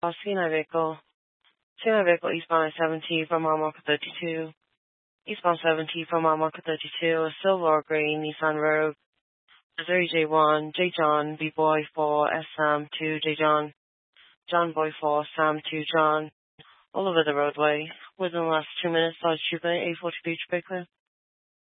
Senior vehicle eastbound 70 from mile marker 32. Eastbound 70 from mile marker 32, a silver or gray Nissan Rogue. Missouri J1, J John, B Boy 4, S Sam 2, J John, John Boy 4, Sam 2, John, all over the roadway. Within the last 2 minutes, Dodge Trooper A40 Beach Baker.